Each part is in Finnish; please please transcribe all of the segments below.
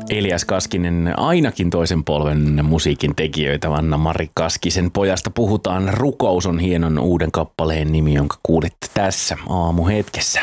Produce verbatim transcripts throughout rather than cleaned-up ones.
Elias Kaskinen, ainakin toisen polven musiikin tekijöitä, Anna-Mari Kaskisen pojasta puhutaan. Rukous on hienon uuden kappaleen nimi, jonka kuulitte tässä aamuhetkessä.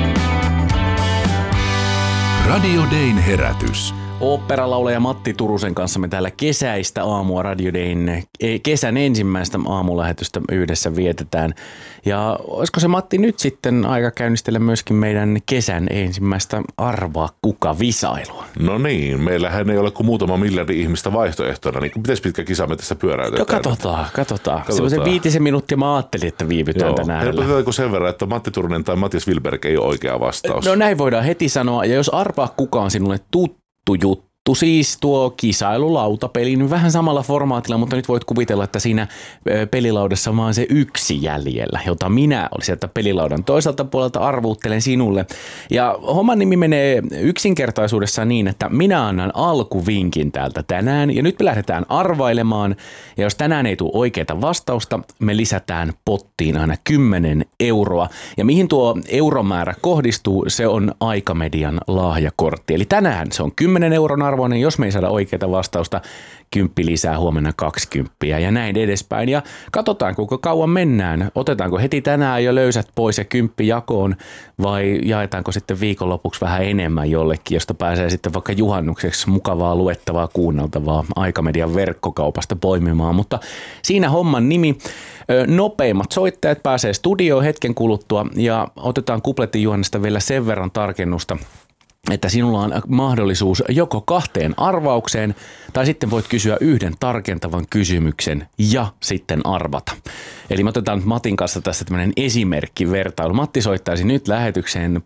Radio Dayn herätys. Oopperalaulaja Matti Turusen kanssa me täällä kesäistä aamua Radio Dayn kesän ensimmäistä aamulähetystä yhdessä vietetään. Ja olisiko se Matti nyt sitten aika käynnistellä myöskin meidän kesän ensimmäistä Arvaa kuka -visailua? No niin, meillähän ei ole kuin muutama miljardi ihmistä vaihtoehtona, niin miten pitkä kisa me tässä pyöräytetään? No katsotaan, katsotaan. Semmoisen viitisen minuuttia mä ajattelin, että viivytään tänään. Helpotetäänkö sen verran, että Matti Turunen tai Matias Wilberg ei ole oikea vastaus? No näin voidaan heti sanoa, ja jos Arvaa kuka on sinulle tuttu juttu, siis tuo kisailulautapeli nyt vähän samalla formaatilla, mutta nyt voit kuvitella, että siinä pelilaudassa on vaan se yksi jäljellä, jota minä olen sieltä pelilaudan toiselta puolelta arvuuttelen sinulle. Ja homman nimi menee yksinkertaisuudessaan niin, että minä annan alkuvinkin täältä tänään ja nyt me lähdetään arvailemaan. Ja jos tänään ei tule oikeaa vastausta, me lisätään pottiin aina kymmenen euroa. Ja mihin tuo euromäärä kohdistuu, se on Aikamedian lahjakortti. Eli tänään se on kymmenen euron arvo. Jos me ei saada oikeaa vastausta, kymppi lisää, huomenna kaksikymppiä ja näin edespäin. Ja katsotaan, kuinka kauan mennään. Otetaanko heti tänään jo löysät pois ja kymppi jakoon vai jaetaanko sitten viikonlopuksi vähän enemmän jollekin, josta pääsee sitten vaikka juhannukseksi mukavaa luettavaa kuunneltavaa Aikamedian verkkokaupasta poimimaan. Mutta siinä homman nimi. Nopeimmat soittajat pääsee studioon hetken kuluttua ja otetaan kupletin Juhannesta vielä sen verran tarkennusta, että sinulla on mahdollisuus joko kahteen arvaukseen tai sitten voit kysyä yhden tarkentavan kysymyksen ja sitten arvata. Eli me otetaan nyt Matin kanssa tässä tämmöinen esimerkkivertailu. Matti soittaisi nyt lähetykseen.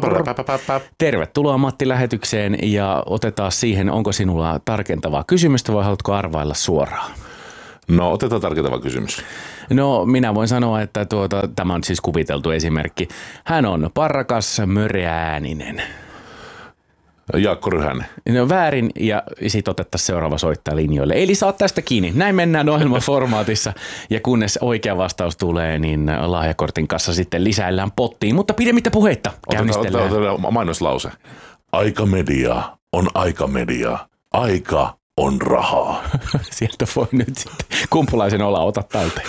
Tervetuloa Matti lähetykseen ja otetaan siihen, onko sinulla tarkentavaa kysymystä vai haluatko arvailla suoraan? No otetaan tarkentava kysymys. No minä voin sanoa, että tuota, tämä on siis kuviteltu esimerkki. Hän on parrakas, möreääninen. Jaakko Ryhänen. No väärin ja sit otettaisiin seuraava soittaja linjoille. Eli saat tästä kiinni. Näin mennään ohjelmaformaatissa ja kunnes oikea vastaus tulee, niin lahjakortin kanssa sitten lisäillään pottiin. Mutta pidemmittä puheitta käynnistellään. Otetaan, otetaan mainoslause. Aikamedia on Aikamedia. Aika on rahaa. Sieltä voi nyt sitten kumpulaisen olla, ota talteen.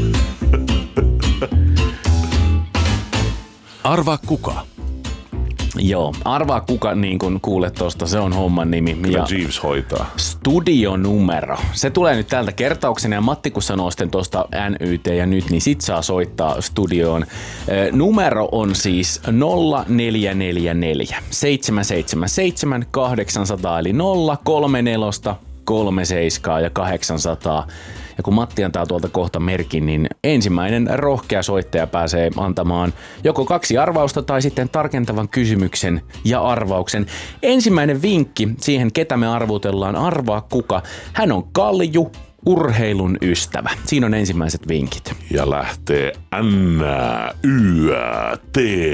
Arvaa kuka. Joo, arvaa kuka, niin kuin kuulet tuosta, se on homman nimi. Kyllä Jeeves hoitaa. Studionumero. Se tulee nyt täältä kertauksena ja Matti kun sanoo sitten tuosta N Y T ja nyt, niin sit saa soittaa studioon. E, numero on siis nolla neljä neljä neljä seitsemän seitsemän seitsemän kahdeksan nolla nolla eli nolla kolme neljä kolme seitsemän ja kahdeksansataa. Ja kun Matti antaa tuolta kohta merkin, niin ensimmäinen rohkea soittaja pääsee antamaan joko kaksi arvausta tai sitten tarkentavan kysymyksen ja arvauksen. Ensimmäinen vinkki siihen, ketä me arvutellaan, arvaa kuka. Hän on Kalju, urheilun ystävä. Siinä on ensimmäiset vinkit. Ja lähtee N, Y, T,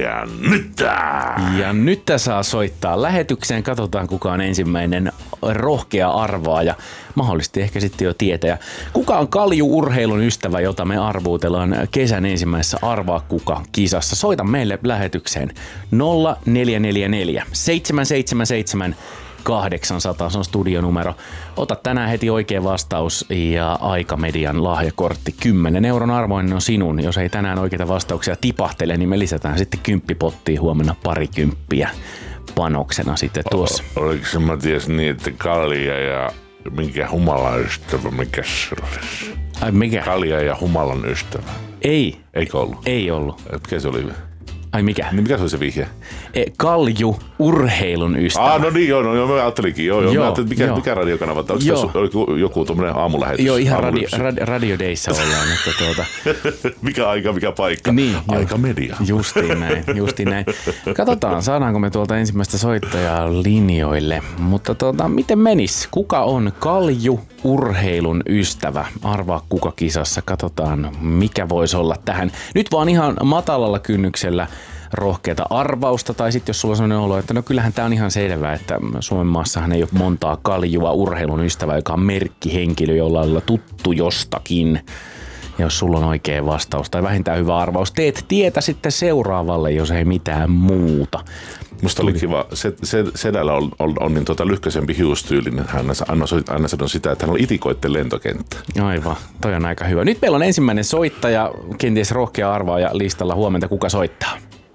nyt. Ja nyt saa soittaa lähetykseen. Katsotaan, kuka on ensimmäinen rohkea arvaaja. Mahdollisesti ehkä sitten jo tietäjä. Kuka on Kalju, urheilun ystävä, jota me arvuutellaan kesän ensimmäisessä Arvaa kuka -kisassa? Soita meille lähetykseen nolla neljä neljä neljä seitsemän seitsemän seitsemän kahdeksansataa, se on studionumero. Ota tänään heti oikea vastaus ja Aikamedian lahjakortti. kymmenen euron arvoinen on sinun. Jos ei tänään oikeita vastauksia tipahtele, niin me lisätään sitten kymppipottiin huomenna parikymppiä panoksena sitten tuossa. O, oliko se mä ties niin, että Kalja ja minkä humalan ystävä, mikä se olisi? Ai mikä? Kalja ja humalan ystävä. Ei. Eikö ollut? Ei ollut. Mikä se oli? Ai mikä? Niin mikä se oli se vihje? E, Kalju, urheilun ystävä. Ah, no niin, joo, no, joo mä ajattelinkin. Joo, joo, joo, mä ajattelin, mikä, joo. mikä radiokanava? Onko joku, joku tuommoinen aamulähetys? Joo, ihan radio, radio, Radio Dayssä ollaan. Että tuota... mikä aika, mikä paikka? Niin, Aikamedia. Justiin näin, justiin näin. Katsotaan, saadaanko me tuolta ensimmäistä soittajaa linjoille. Mutta tuota, miten menis? Kuka on Kalju, urheilun ystävä? Arvaa kuka -kisassa. Katsotaan, mikä voisi olla tähän. Nyt vaan ihan matalalla kynnyksellä rohkeata arvausta, tai sitten jos sulla on sellainen olo, että no kyllähän tämä on ihan selvää, että Suomen maassahan ei ole montaa Kaljua, urheilun ystävää, joka on merkkihenkilö, jolla on tuttu jostakin. Ja jos sulla on oikea vastaus tai vähintään hyvä arvaus, teet tietä sitten seuraavalle, jos ei mitään muuta. Musta oli kiva, se, se, sedällä on, on, on niin tota lyhkäisempi hiustyylinen. Hän aina, aina sanoi sitä, että hän on itikoitten lentokenttä. Aivan, toi on aika hyvä. Nyt meillä on ensimmäinen soittaja, kenties rohkea arvaaja listalla. Huomenta, kuka soittaa?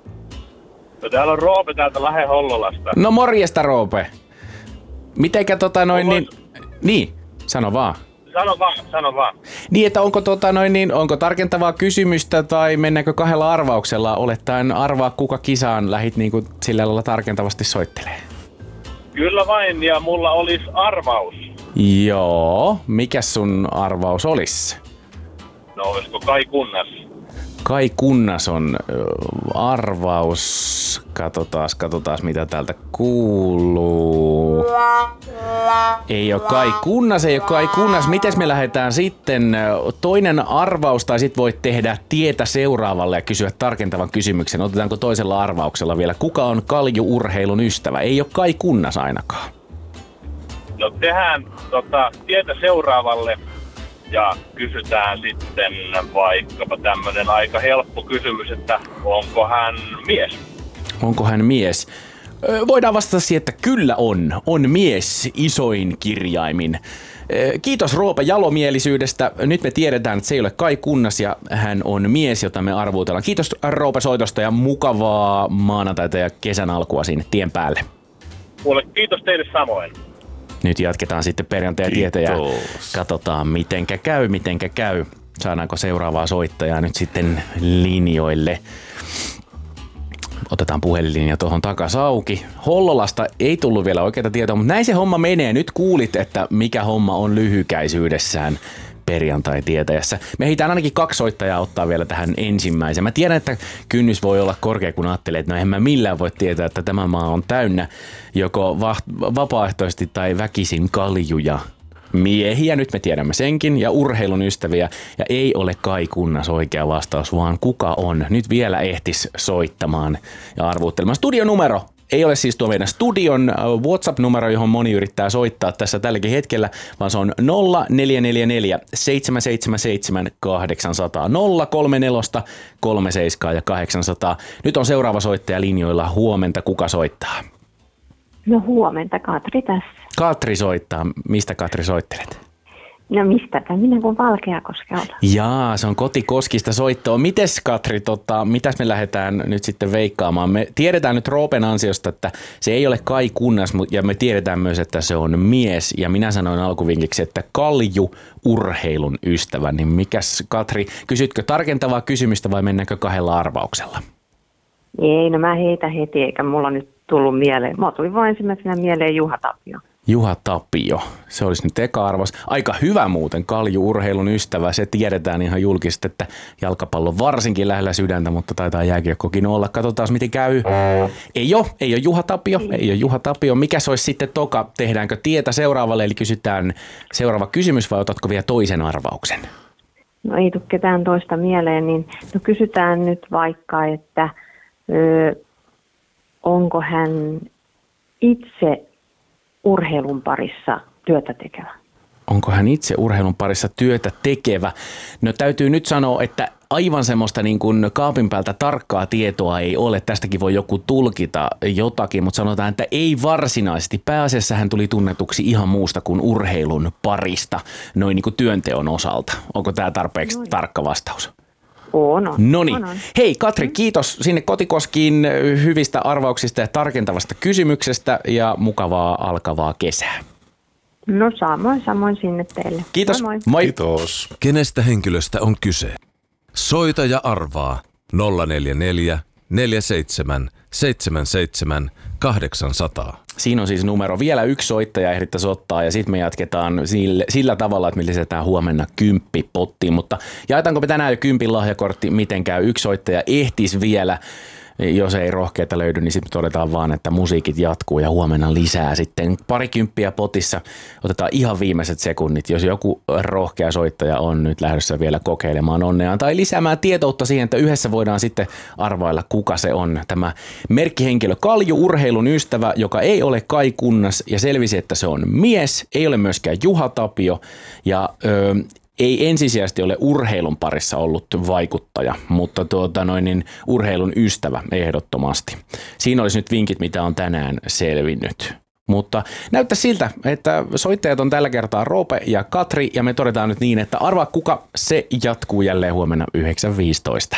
No täällä on Roope täältä Lähe-Hollolasta. No morjesta Roope. Mitenkä tota noin niin... Niin, sano vaan. Sano vaan, sano vaan. Niin, että onko, tota noin, niin, onko tarkentavaa kysymystä tai mennäänkö kahdella arvauksella? Olettaen arvaa kuka kisaan lähit niin kuin sillä lailla tarkentavasti soittelee. Kyllä vain, ja mulla olisi arvaus. Joo, mikä sun arvaus olisi? No olisiko Kai Kunnas? Kai Kunnas on arvaus. Katsotaas, katsotaas mitä täältä kuuluu. Ei oo Kai Kunnas, ei oo Kai Kunnas. Mites me lähdetään sitten? Toinen arvaus, tai sit voit tehdä tietä seuraavalle ja kysyä tarkentavan kysymyksen. Otetaanko toisella arvauksella vielä? Kuka on kalju-urheilun ystävä? Ei oo Kai Kunnas ainakaan. No tehdään tota, tietä seuraavalle. Ja kysytään sitten vaikkapa tämmönen aika helppo kysymys, että onko hän mies? Onko hän mies? Voidaan vastata siihen, että kyllä on. On mies isoin kirjaimin. Kiitos Roope jalomielisyydestä. Nyt me tiedetään, että se ei ole Kai Kunnas ja hän on mies, jota me arvuutellaan. Kiitos Roope soitosta ja mukavaa maanantaita ja kesän alkua sinne tien päälle. Kuule, kiitos teille samoin. Nyt jatketaan sitten perjantai tietä ja katsotaan mitenkä käy, mitenkä käy. Saadaanko seuraavaa soittajaa nyt sitten linjoille. Otetaan puhelinlinja tuohon takas auki. Hollolasta ei tullut vielä oikeita tietoa, mutta näin se homma menee. Nyt kuulit, että mikä homma on lyhykäisyydessään perjantai-tietäjässä. Me heitään ainakin kaksi soittajaa ottaa vielä tähän ensimmäiseen. Mä tiedän, että kynnys voi olla korkea, kun ajattelee, että no en mä millään voi tietää, että tämä maa on täynnä joko va- vapaaehtoisesti tai väkisin kaljuja miehiä, nyt me tiedämme senkin, ja urheilun ystäviä, ja ei ole Kai Kunnas oikea vastaus, vaan kuka on. Nyt vielä ehtis soittamaan ja arvuuttelemaan. Studionumero ei ole siis tuo meidän studion WhatsApp-numero, johon moni yrittää soittaa tässä tälläkin hetkellä, vaan se on nolla neljä neljä neljä seitsemän seitsemän seitsemän kahdeksan nolla nolla nolla kolme neljä kolme seitsemän ja kahdeksan nolla nolla. Nyt on seuraava soittaja linjoilla. Huomenta, kuka soittaa? No huomenta, Katri tässä. Katri soittaa. Mistä Katri soittelet? No mistäpä minä kuin Valkeakoskelta. Jaa, se on kotikoskista soittoa. Mites Katri, tota, mitäs me lähdetään nyt sitten veikkaamaan? Me tiedetään nyt Roopen ansiosta, että se ei ole Kai Kunnas, ja me tiedetään myös, että se on mies. Ja minä sanoin alkuvinkiksi, että kalju urheilun ystävä. Niin mikäs Katri, kysytkö tarkentavaa kysymystä vai mennäänkö kahdella arvauksella? Ei, no mä heitän heti, eikä mulla nyt tullut mieleen. Mä tuli vain ensimmäisenä mieleen Juha Tapio. Juha Tapio. Se olisi nyt eka arvaus. Aika hyvä muuten, kalju-urheilun ystävä. Se tiedetään ihan julkisesti, että jalkapallo varsinkin lähellä sydäntä, mutta taitaa jääkiekkokin olla. Katsotaan, miten käy. Ei ole, ei ole Juha Tapio. Ei ole Juha Tapio. Mikä se olisi sitten toka? Tehdäänkö tietä seuraavalle, eli kysytään seuraava kysymys vai otatko vielä toisen arvauksen? No ei tule ketään toista mieleen, niin no kysytään nyt vaikka, että ö, onko hän itse urheilun parissa työtä tekevä? Onko hän itse urheilun parissa työtä tekevä? No täytyy nyt sanoa, että aivan semmoista niin kuin kaapin päältä tarkkaa tietoa ei ole. Tästäkin voi joku tulkita jotakin, mutta sanotaan, että ei varsinaisesti. Pääasiassa hän tuli tunnetuksi ihan muusta kuin urheilun parista, noin niin kuin työnteon osalta. Onko tämä tarpeeksi Noin. tarkka vastaus? On, on. Noniin. Hei Katri, kiitos sinne Kotikoskiin hyvistä arvauksista ja tarkentavasta kysymyksestä ja mukavaa alkavaa kesää. No samoin, samoin sinne teille. Kiitos. Moi, moi. Moi. Kiitos. Kenestä henkilöstä on kyse? Soita ja arvaa nolla neljä neljä neljä seitsemän seitsemän seitsemän kahdeksan nolla nolla. Siinä on siis numero. Vielä yksi soittaja ehdittäisi ottaa ja sitten me jatketaan sillä, sillä tavalla, että me lisätään huomenna kymppi pottiin. Mutta jaetaanko me tänään jo kympin lahjakortti, miten käy? Yksi soittaja ehtisi vielä. Jos ei rohkeita löydy, niin sitten todetaan vaan, että musiikit jatkuu ja huomenna lisää sitten parikymppiä potissa. Otetaan ihan viimeiset sekunnit, jos joku rohkea soittaja on nyt lähdössä vielä kokeilemaan onneaan tai lisäämään tietoutta siihen, että yhdessä voidaan sitten arvailla, kuka se on. Tämä merkkihenkilö Kalju, urheilun ystävä, joka ei ole Kai Kunnas ja selvisi, että se on mies, ei ole myöskään Juha Tapio ja öö, ei ensisijaisesti ole urheilun parissa ollut vaikuttaja, mutta tuota noin, niin urheilun ystävä ehdottomasti. Siinä olisi nyt vinkit, mitä on tänään selvinnyt. Mutta näyttää siltä, että soittajat on tällä kertaa Roope ja Katri, ja me todetaan nyt niin, että arvaa kuka, se jatkuu jälleen huomenna yhdeksän viisitoista.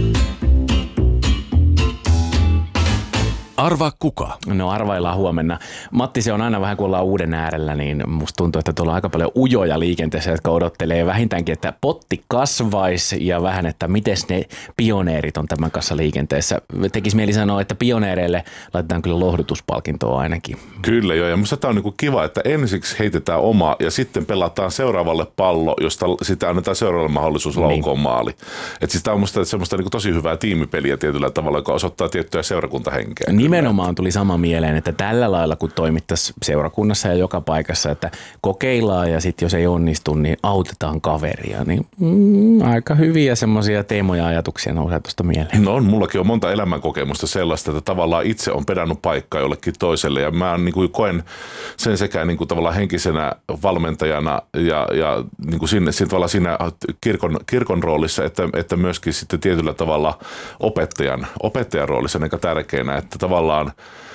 Arvaa kuka? No arvaillaan huomenna. Matti, se on aina vähän kun ollaan uuden äärellä, niin musta tuntuu, että tuolla on aika paljon ujoja liikenteessä, jotka odottelee vähintäänkin, että potti kasvaisi ja vähän, että miten ne pioneerit on tämän kanssa liikenteessä. Tekisi mieli sanoa, että pioneereille laitetaan kyllä lohdutuspalkintoa ainakin. Kyllä joo, ja minusta tämä on niinku kiva, että ensiksi heitetään oma ja sitten pelataan seuraavalle pallo, josta sitten annetaan seuraavalle mahdollisuus laukoon niin. maali. Että siis tämä on minusta semmoista niinku tosi hyvää tiimipeliä tietyllä tavalla, joka osoittaa tiettyä seurakuntahenkeä. Nimenomaan tuli sama mieleen, että tällä lailla kun toimittaisiin seurakunnassa ja joka paikassa, että kokeillaan ja sitten jos ei onnistu, niin autetaan kaveria. Niin, mm, aika hyviä semmoisia teemoja ja ajatuksia nousee tuosta mieleen. No on, mullakin on monta elämänkokemusta sellaista, että tavallaan itse on pedannut paikkaa jollekin toiselle ja mä niin kuin koen sen sekä niin kuin tavallaan henkisenä valmentajana ja, ja niin kuin sinne, siinä, siinä kirkon, kirkon roolissa, että, että myöskin sitten tietyllä tavalla opettajan, opettajan roolissa aika tärkeänä, että tavallaan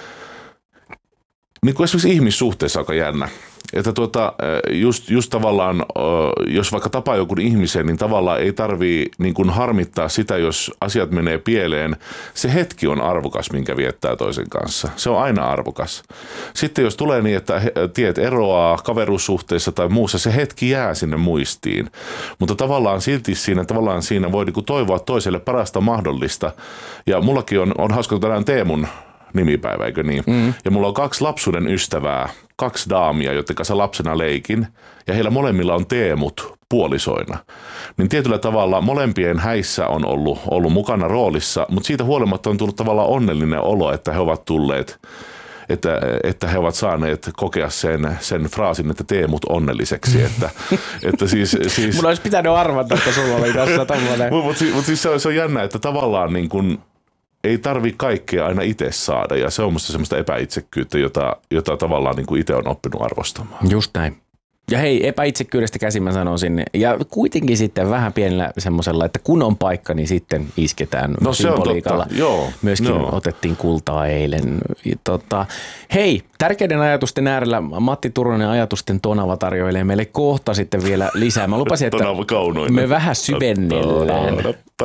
niin kuin esimerkiksi ihmissuhteessa aika jännä. Että tuota, just, just tavallaan, jos vaikka tapaa jonkun ihmisen, niin tavallaan ei tarvii niin kuin harmittaa sitä, jos asiat menee pieleen. Se hetki on arvokas, minkä viettää toisen kanssa. Se on aina arvokas. Sitten jos tulee niin, että tiet eroaa kaveruussuhteissa tai muussa, se hetki jää sinne muistiin. Mutta tavallaan silti siinä, tavallaan siinä voi niin kuin toivoa toiselle parasta mahdollista. Ja mullakin on, on hauska tänään Teemun nimipäivä, eikö niin? Mm. Ja mulla on kaksi lapsuuden ystävää, kaksi daamia, joiden kanssa lapsena leikin, ja heillä molemmilla on Teemut puolisoina. Niin tietyllä tavalla molempien häissä on ollut, ollut mukana roolissa, mutta siitä huolimatta on tullut tavallaan onnellinen olo, että he ovat tulleet, että, että he ovat saaneet kokea sen, sen fraasin, että Teemut onnelliseksi. Että, että siis, siis... Mun olisi pitänyt arvata, että sulla oli tässä tommoinen. Mutta mut siis se on, se on jännä, että tavallaan niin kuin ei tarvitse kaikkea aina itse saada, ja se on musta semmoista epäitsekkyyttä, jota, jota tavallaan niin kuin itse on oppinut arvostamaan. Just näin. Ja hei, epäitsekkyydestä käsin mä sanoisin, ja kuitenkin sitten vähän pienellä semmoisella, että kun on paikka, niin sitten isketään no, symboliikalla. Joo, myöskin joo. otettiin kultaa eilen. Tota, hei, tärkeiden ajatusten äärellä Matti Turunen ajatusten tonava tarjoilee meille kohta sitten vielä lisää. Mä lupasin, että me vähän syvennellään.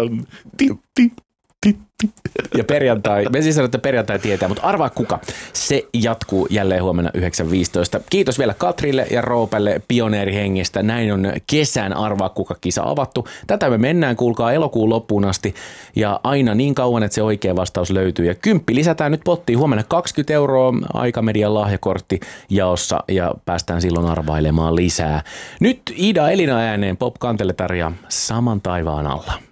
Ja perjantai, me siis sanoin, että perjantai tietää, mutta arvaa kuka. Se jatkuu jälleen huomenna yhdeksän viisitoista. Kiitos vielä Katrille ja Roopelle pioneerihengestä. Näin on kesän arvaa kuka -kisa avattu. Tätä me mennään, kuulkaa, elokuun loppuun asti. Ja aina niin kauan, että se oikea vastaus löytyy. Ja kymppi lisätään nyt pottiin. Huomenna kaksikymmentä euroa Aikamedian lahjakortti jaossa ja päästään silloin arvailemaan lisää. Nyt Ida Elina ääneen Pop Kantele tarjoaa Saman taivaan alla.